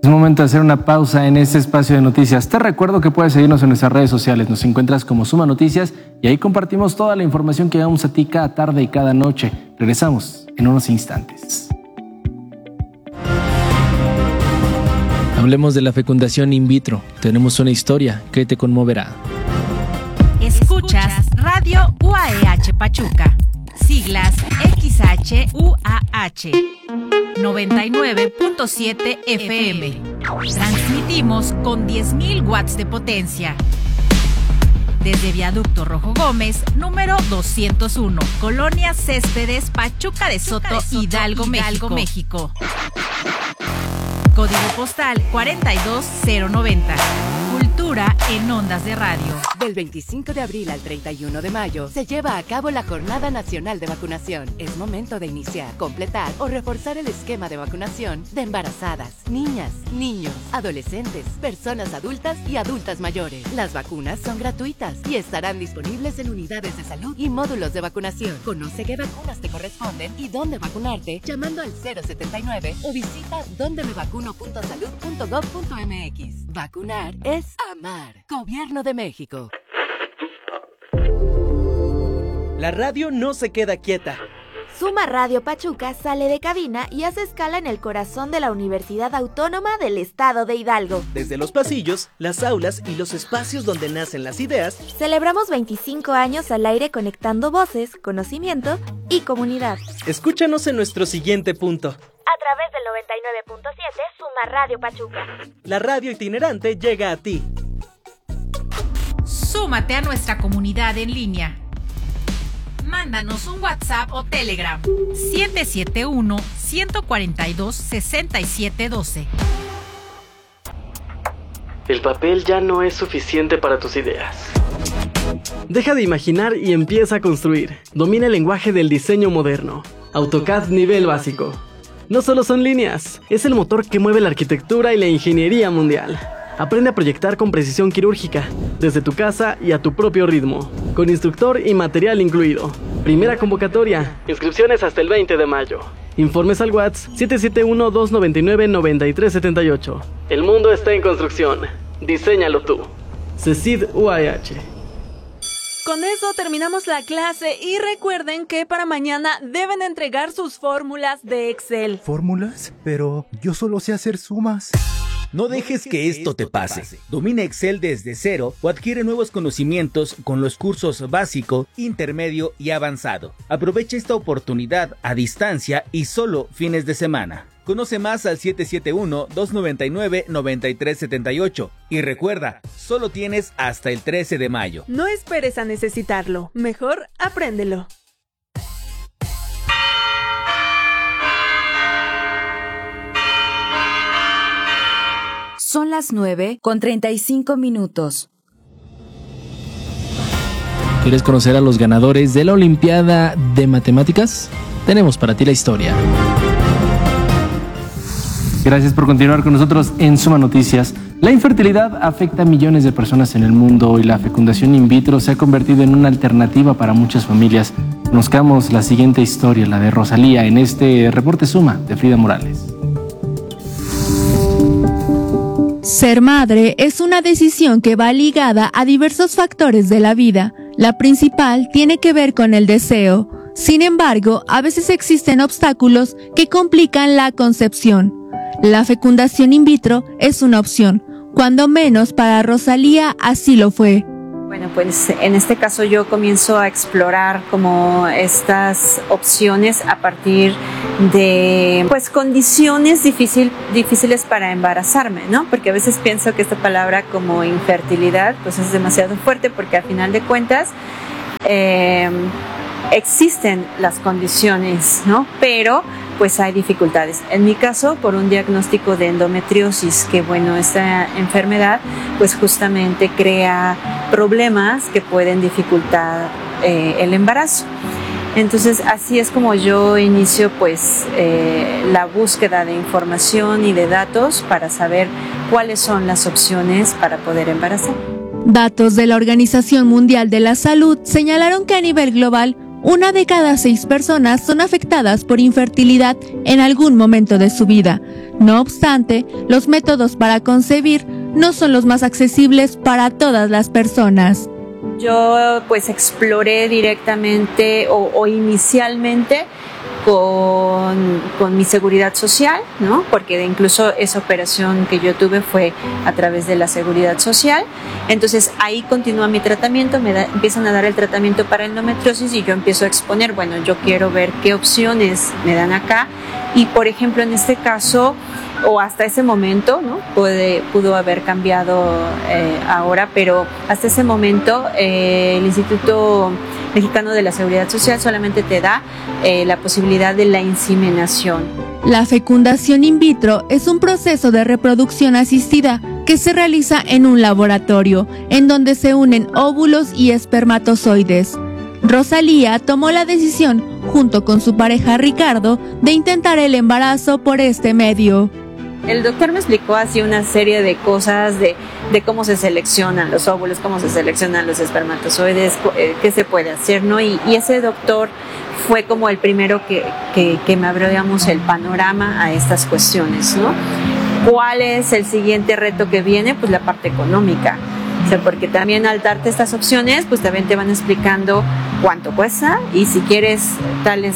Es momento de hacer una pausa en este espacio de noticias. Te recuerdo que puedes seguirnos en nuestras redes sociales. Nos encuentras como Suma Noticias y ahí compartimos toda la información que damos a ti cada tarde y cada noche. Regresamos en unos instantes. Hablemos de la fecundación in vitro. Tenemos una historia que te conmoverá. Escuchas Radio UAEH Pachuca. Siglas XHUAH 99.7 FM. Transmitimos con 10.000 watts de potencia. Desde Viaducto Rojo Gómez, número 201, Colonia Céspedes, Pachuca de Soto, Hidalgo, México. Código postal 42090. Cultura en ondas de radio. Del 25 de abril al 31 de mayo se lleva a cabo la Jornada Nacional de Vacunación. Es momento de iniciar, completar o reforzar el esquema de vacunación de embarazadas, niñas, niños, adolescentes, personas adultas y adultas mayores. Las vacunas son gratuitas y estarán disponibles en unidades de salud y módulos de vacunación. Conoce qué vacunas te corresponden y dónde vacunarte llamando al 079 o visita dondemevacuno.salud.gov.mx. Vacunar es amar. Gobierno de México. La radio no se queda quieta. Suma Radio Pachuca sale de cabina y hace escala en el corazón de la Universidad Autónoma del Estado de Hidalgo. Desde los pasillos, las aulas y los espacios donde nacen las ideas, celebramos 25 años al aire conectando voces, conocimiento y comunidad. Escúchanos en nuestro siguiente punto. A través del 99.7 Suma Radio Pachuca. La radio itinerante llega a ti. Súmate a nuestra comunidad en línea. Mándanos un WhatsApp o Telegram 771-142-6712. El papel ya no es suficiente para tus ideas. Deja de imaginar y empieza a construir. Domina el lenguaje del diseño moderno. AutoCAD nivel básico. No solo son líneas, es el motor que mueve la arquitectura y la ingeniería mundial. Aprende a proyectar con precisión quirúrgica, desde tu casa y a tu propio ritmo, con instructor y material incluido. Primera convocatoria. Inscripciones hasta el 20 de mayo. Informes al WhatsApp 771-299-9378. El mundo está en construcción. Diséñalo tú. CECID UAEH. Con eso terminamos la clase y recuerden que para mañana deben entregar sus fórmulas de Excel. ¿Fórmulas? Pero yo solo sé hacer sumas. No dejes que esto te pase. Domina Excel desde cero o adquiere nuevos conocimientos con los cursos básico, intermedio y avanzado. Aprovecha esta oportunidad a distancia y solo fines de semana. Conoce más al 771-299-9378. Y recuerda, solo tienes hasta el 13 de mayo. No esperes a necesitarlo. Mejor apréndelo. Son las 9:35. ¿Quieres conocer a los ganadores de la Olimpiada de Matemáticas? Tenemos para ti la historia. Gracias por continuar con nosotros en Suma Noticias. La infertilidad afecta a millones de personas en el mundo y la fecundación in vitro se ha convertido en una alternativa para muchas familias. Conozcamos la siguiente historia, la de Rosalía, en este reporte Suma de Frida Morales. Ser madre es una decisión que va ligada a diversos factores de la vida. La principal tiene que ver con el deseo. Sin embargo, a veces existen obstáculos que complican la concepción. La fecundación in vitro es una opción, cuando menos para Rosalía así lo fue. Bueno, pues en este caso yo comienzo a explorar como estas opciones a partir de pues condiciones difíciles para embarazarme, ¿no? Porque a veces pienso que esta palabra como infertilidad pues es demasiado fuerte porque al final de cuentas existen las condiciones, ¿no? Pero pues hay dificultades. En mi caso, por un diagnóstico de endometriosis, que bueno, esta enfermedad pues justamente crea problemas que pueden dificultar el embarazo. Entonces así es como yo inicio pues la búsqueda de información y de datos para saber cuáles son las opciones para poder embarazar. Datos de la Organización Mundial de la Salud señalaron que a nivel global 1 de cada 6 personas son afectadas por infertilidad en algún momento de su vida. No obstante, los métodos para concebir no son los más accesibles para todas las personas. Yo pues exploré directamente o inicialmente con mi seguridad social, ¿no? Porque incluso esa operación que yo tuve fue a través de la seguridad social. Entonces ahí continúa mi tratamiento, empiezan a dar el tratamiento para endometriosis y yo empiezo a exponer, bueno, yo quiero ver qué opciones me dan acá. Y por ejemplo, en este caso, o hasta ese momento, ¿no? Pudo haber cambiado ahora, pero hasta ese momento el Instituto Mexicano de la Seguridad Social solamente te da la posibilidad de la inseminación. La fecundación in vitro es un proceso de reproducción asistida que se realiza en un laboratorio, en donde se unen óvulos y espermatozoides. Rosalía tomó la decisión, junto con su pareja Ricardo, de intentar el embarazo por este medio. El doctor me explicó así una serie de cosas de cómo se seleccionan los óvulos, cómo se seleccionan los espermatozoides, qué se puede hacer, ¿no? Y ese doctor fue como el primero que me abrió, digamos, el panorama a estas cuestiones, ¿no? ¿Cuál es el siguiente reto que viene? Pues la parte económica. O sea, porque también al darte estas opciones, pues también te van explicando cuánto cuesta y si quieres tales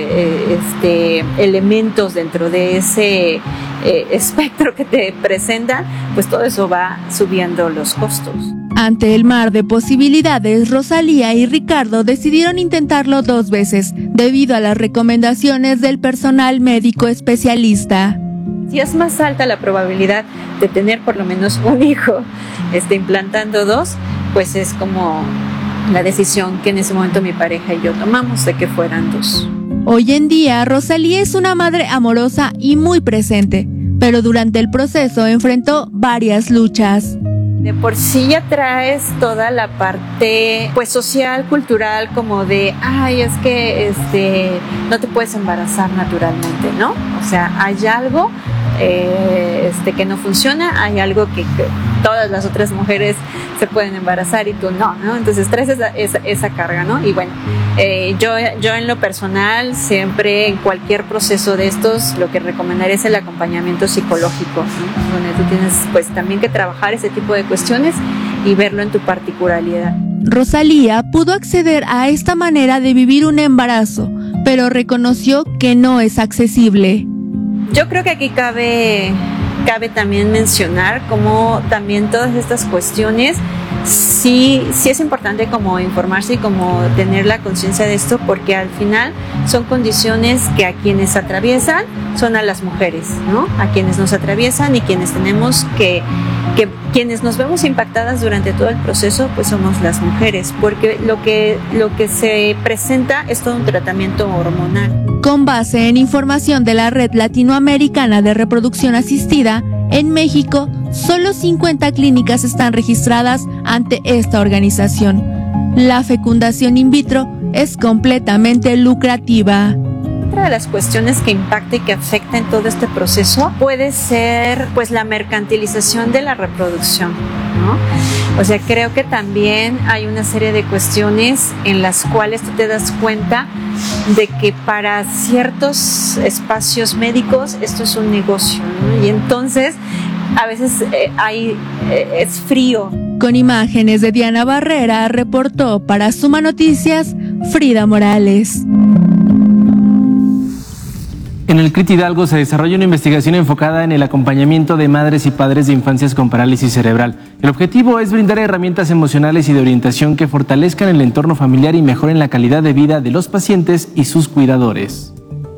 elementos dentro de ese espectro que te presentan, pues todo eso va subiendo los costos. Ante el mar de posibilidades, Rosalía y Ricardo decidieron intentarlo 2 veces, debido a las recomendaciones del personal médico especialista. Si es más alta la probabilidad de tener por lo menos un hijo implantando 2, pues es como la decisión que en ese momento mi pareja y yo tomamos de que fueran 2. Hoy en día, Rosalía es una madre amorosa y muy presente, pero durante el proceso enfrentó varias luchas. De por sí ya traes toda la parte pues social, cultural, como de, ay, es que no te puedes embarazar naturalmente, ¿no? O sea, hay algo que no funciona, hay algo que todas las otras mujeres se pueden embarazar y tú no, ¿no? Entonces traes esa carga, ¿no? Y bueno, yo en lo personal siempre en cualquier proceso de estos lo que recomendaría es el acompañamiento psicológico, ¿no? Donde tú tienes pues también que trabajar ese tipo de cuestiones y verlo en tu particularidad. Rosalía pudo acceder a esta manera de vivir un embarazo, pero reconoció que no es accesible. Yo creo que aquí cabe también mencionar cómo también todas estas cuestiones sí es importante como informarse y como tener la conciencia de esto, porque al final son condiciones que a quienes atraviesan son a las mujeres, ¿no? A quienes nos atraviesan y quienes tenemos que quienes nos vemos impactadas durante todo el proceso, pues somos las mujeres, porque lo que se presenta es todo un tratamiento hormonal. Con base en información de la Red Latinoamericana de Reproducción Asistida, en México, solo 50 clínicas están registradas ante esta organización. La fecundación in vitro es completamente lucrativa. Otra de las cuestiones que impacta y que afecta en todo este proceso puede ser pues la mercantilización de la reproducción, ¿no? O sea, creo que también hay una serie de cuestiones en las cuales tú te das cuenta de que para ciertos espacios médicos esto es un negocio, ¿no? Y entonces a veces es frío. Con imágenes de Diana Barrera, reportó para Suma Noticias Frida Morales. En el CRIT Hidalgo se desarrolla una investigación enfocada en el acompañamiento de madres y padres de infancias con parálisis cerebral. El objetivo es brindar herramientas emocionales y de orientación que fortalezcan el entorno familiar y mejoren la calidad de vida de los pacientes y sus cuidadores.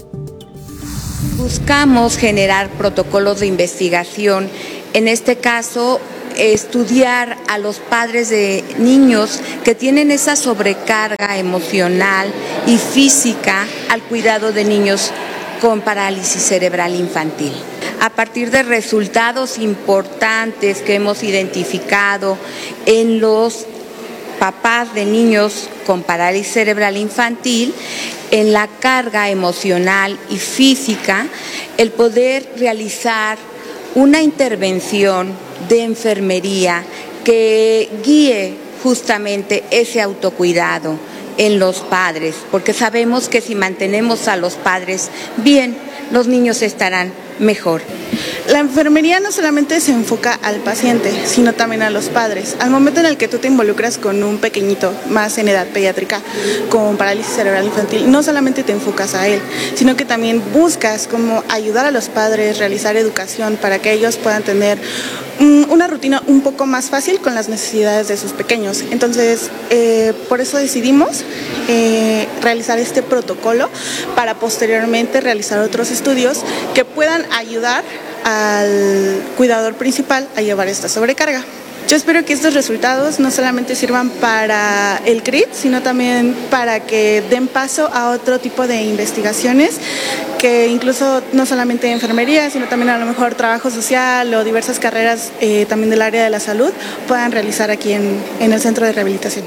Buscamos generar protocolos de investigación, en este caso estudiar a los padres de niños que tienen esa sobrecarga emocional y física al cuidado de niños con parálisis cerebral infantil. A partir de resultados importantes que hemos identificado en los papás de niños con parálisis cerebral infantil, en la carga emocional y física, el poder realizar una intervención de enfermería que guíe justamente ese autocuidado en los padres, porque sabemos que si mantenemos a los padres bien, los niños estarán mejor. La enfermería no solamente se enfoca al paciente, sino también a los padres. Al momento en el que tú te involucras con un pequeñito, más en edad pediátrica, con parálisis cerebral infantil, no solamente te enfocas a él, sino que también buscas cómo ayudar a los padres, realizar educación para que ellos puedan tener una rutina un poco más fácil con las necesidades de sus pequeños. Entonces, por eso decidimos realizar este protocolo para posteriormente realizar otros estudios que puedan ayudar al cuidador principal a llevar esta sobrecarga. Yo espero que estos resultados no solamente sirvan para el CRIT, sino también para que den paso a otro tipo de investigaciones que incluso no solamente enfermería, sino también a lo mejor trabajo social o diversas carreras también del área de la salud puedan realizar aquí en el centro de rehabilitación.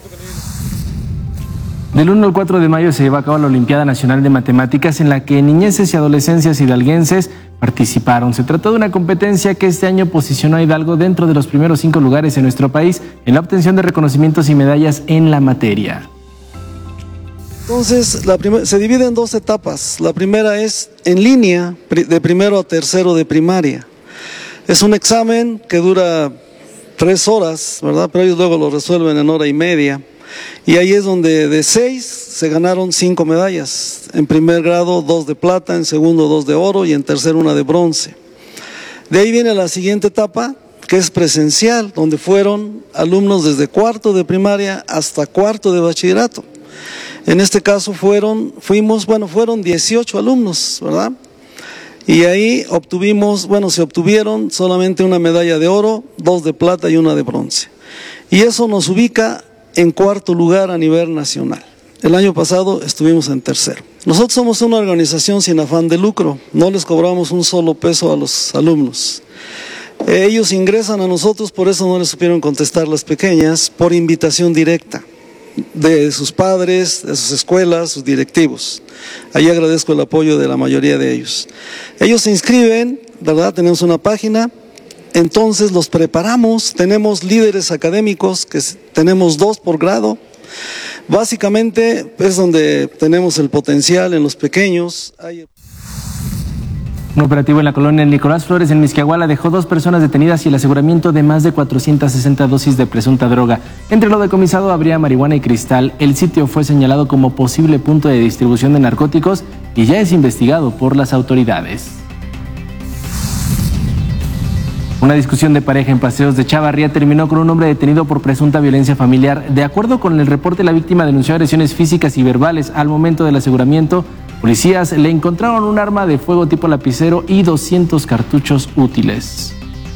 Del 1 al 4 de mayo se lleva a cabo la Olimpiada Nacional de Matemáticas, en la que niñeces y adolescencias hidalguenses participaron. Se trató de una competencia que este año posicionó a Hidalgo dentro de los primeros 5 lugares en nuestro país en la obtención de reconocimientos y medallas en la materia. Entonces, se divide en 2 etapas. La primera es en línea, de primero a tercero de primaria. Es un examen que dura 3 horas, ¿verdad? Pero ellos luego lo resuelven en hora y media. Y ahí es donde de 6 se ganaron 5 medallas. En primer grado 2 de plata, en segundo 2 de oro y en tercero 1 de bronce. De ahí viene la siguiente etapa, que es presencial, donde fueron alumnos desde cuarto de primaria hasta cuarto de bachillerato. En este caso fueron 18 alumnos, ¿verdad? Y ahí se obtuvieron solamente 1 medalla de oro, 2 de plata y 1 de bronce. Y eso nos ubica en 4º lugar a nivel nacional. El año pasado estuvimos en 3º. Nosotros somos una organización sin afán de lucro, no les cobramos un solo peso a los alumnos. Ellos ingresan a nosotros, por eso no les supieron contestar las pequeñas, por invitación directa de sus padres, de sus escuelas, sus directivos. Ahí agradezco el apoyo de la mayoría de ellos. Ellos se inscriben, ¿verdad? Tenemos una página. Entonces los preparamos, tenemos líderes académicos, que tenemos 2 por grado. Básicamente es donde tenemos el potencial en los pequeños. Un operativo en la colonia Nicolás Flores en Mixquiahuala dejó 2 personas detenidas y el aseguramiento de más de 460 dosis de presunta droga. Entre lo decomisado habría marihuana y cristal. El sitio fue señalado como posible punto de distribución de narcóticos y ya es investigado por las autoridades. Una discusión de pareja en Paseos de Chavarría terminó con un hombre detenido por presunta violencia familiar. De acuerdo con el reporte, la víctima denunció agresiones físicas y verbales. Al momento del aseguramiento, policías le encontraron un arma de fuego tipo lapicero y 200 cartuchos útiles.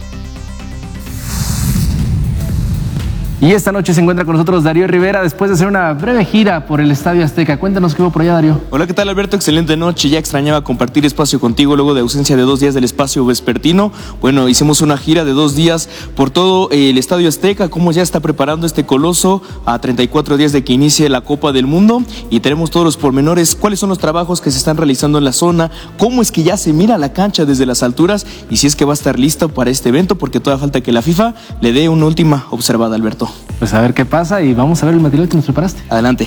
Y esta noche se encuentra con nosotros Darío Rivera después de hacer una breve gira por el Estadio Azteca. Cuéntanos qué hubo por allá, Darío. Hola, ¿qué tal, Alberto? Excelente noche. Ya extrañaba compartir espacio contigo luego de ausencia de 2 días del espacio vespertino. Bueno, hicimos una gira de 2 días por todo el Estadio Azteca, cómo ya está preparando este coloso a 34 días de que inicie la Copa del Mundo, y tenemos todos los pormenores, cuáles son los trabajos que se están realizando en la zona, cómo es que ya se mira la cancha desde las alturas y si es que va a estar lista para este evento, porque todavía falta que la FIFA le dé una última observada, Alberto. Pues a ver qué pasa y vamos a ver el material que nos preparaste. Adelante.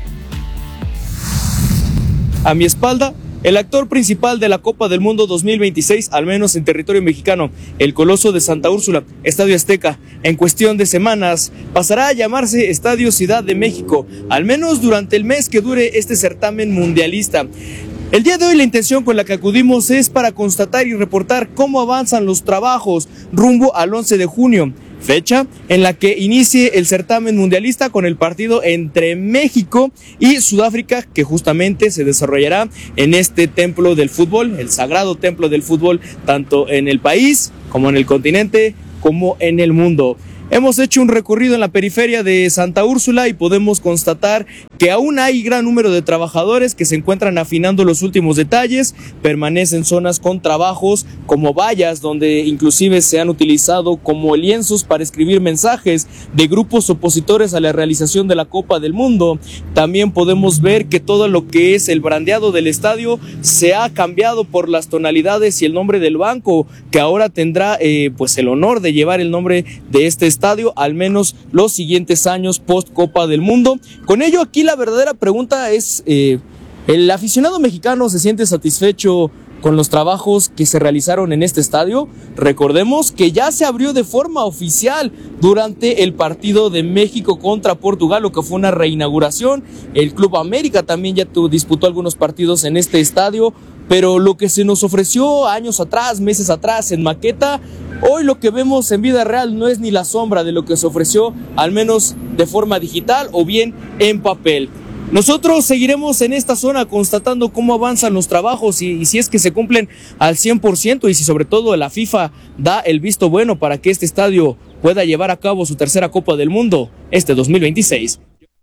A mi espalda, el actor principal de la Copa del Mundo 2026, al menos en territorio mexicano, el Coloso de Santa Úrsula, Estadio Azteca. En cuestión de semanas pasará a llamarse Estadio Ciudad de México, al menos durante el mes que dure este certamen mundialista. El día de hoy la intención con la que acudimos es para constatar y reportar cómo avanzan los trabajos rumbo al 11 de junio. Fecha en la que inicie el certamen mundialista con el partido entre México y Sudáfrica, que justamente se desarrollará en este templo del fútbol, el sagrado templo del fútbol, tanto en el país como en el continente como en el mundo. Hemos hecho un recorrido en la periferia de Santa Úrsula y podemos constatar que aún hay gran número de trabajadores que se encuentran afinando los últimos detalles, permanecen zonas con trabajos como vallas, donde inclusive se han utilizado como lienzos para escribir mensajes de grupos opositores a la realización de la Copa del Mundo. También podemos ver que todo lo que es el brandeado del estadio se ha cambiado por las tonalidades y el nombre del banco, que ahora tendrá pues el honor de llevar el nombre de este estadio al menos los siguientes años post Copa del Mundo. Con ello, aquí la verdadera pregunta es, ¿el aficionado mexicano se siente satisfecho con los trabajos que se realizaron en este estadio? Recordemos que ya se abrió de forma oficial durante el partido de México contra Portugal, lo que fue una reinauguración. El Club América también ya disputó algunos partidos en este estadio, pero lo que se nos ofreció años atrás, meses atrás en maqueta, hoy lo que vemos en vida real no es ni la sombra de lo que se ofreció, al menos de forma digital o bien en papel. Nosotros seguiremos en esta zona constatando cómo avanzan los trabajos y si es que se cumplen al 100% y si sobre todo la FIFA da el visto bueno para que este estadio pueda llevar a cabo su tercera Copa del Mundo este 2026.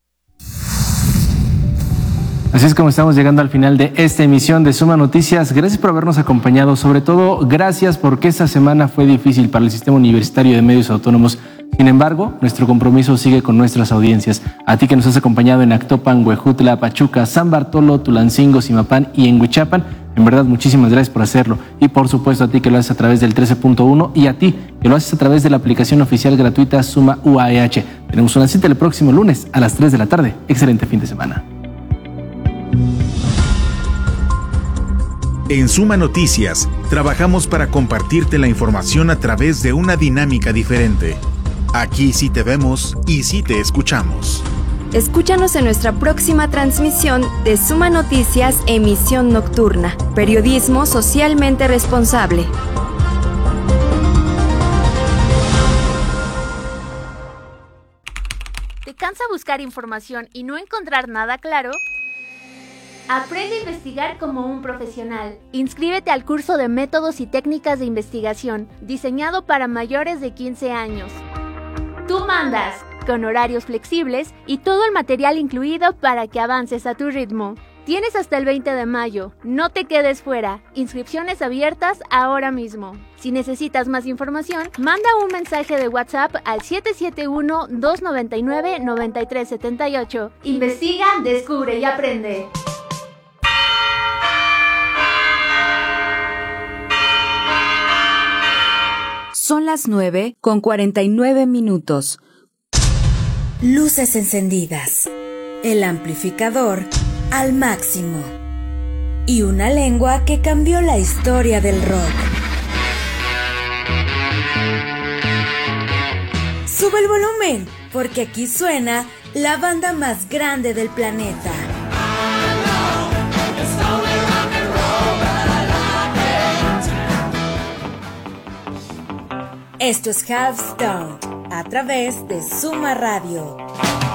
Así es como estamos llegando al final de esta emisión de Suma Noticias. Gracias por habernos acompañado, sobre todo gracias porque esta semana fue difícil para el Sistema Universitario de Medios Autónomos. Sin embargo, nuestro compromiso sigue con nuestras audiencias. A ti que nos has acompañado en Actopan, Huejutla, Pachuca, San Bartolo, Tulancingo, Zimapán y en Huichapan, en verdad muchísimas gracias por hacerlo. Y por supuesto a ti que lo haces a través del 13.1 y a ti que lo haces a través de la aplicación oficial gratuita Suma UAEH. Tenemos una cita el próximo lunes a las 3 de la tarde. Excelente fin de semana. En Suma Noticias, trabajamos para compartirte la información a través de una dinámica diferente. Aquí sí te vemos y sí te escuchamos. Escúchanos en nuestra próxima transmisión de Suma Noticias, emisión nocturna. Periodismo socialmente responsable. ¿Te cansa buscar información y no encontrar nada claro? Aprende a investigar como un profesional. Inscríbete al curso de métodos y técnicas de investigación, diseñado para mayores de 15 años. Tú mandas, con horarios flexibles y todo el material incluido para que avances a tu ritmo. Tienes hasta el 20 de mayo, no te quedes fuera. Inscripciones abiertas ahora mismo. Si necesitas más información, manda un mensaje de WhatsApp al 771-299-9378. Investiga, descubre y aprende. Son las 9:49. Luces encendidas. El amplificador al máximo. Y una lengua que cambió la historia del rock. Sube el volumen, porque aquí suena la banda más grande del planeta. Esto es Half Stone, a través de Suma Radio.